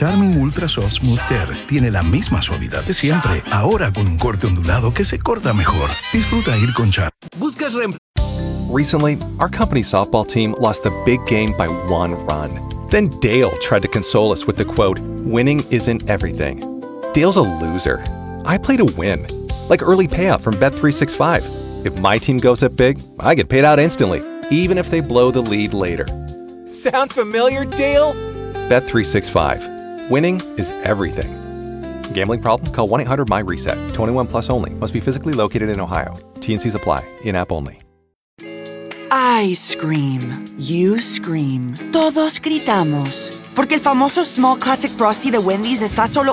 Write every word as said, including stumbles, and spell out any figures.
Charmin Ultra Soft Smooth Tear tiene la misma suavidad de siempre, ahora con un corte ondulado que se corta mejor. Disfruta ir con Charmin. Buscas rem- Recently, our company's softball team lost a big game by one run. Then Dale tried to console us with the quote, "Winning isn't everything." Dale's a loser. I play to win. Like early payout from Bet three sixty-five. If my team goes up big, I get paid out instantly, even if they blow the lead later. Sound familiar, Dale? Bet three sixty-five. Winning is everything. Gambling problem? Call one eight hundred M Y RESET. twenty-one plus only. Must be physically located in Ohio. T and Cs apply. In-app only. I scream. You scream. Todos gritamos. Porque el famoso Small Classic Frosty de Wendy's está solo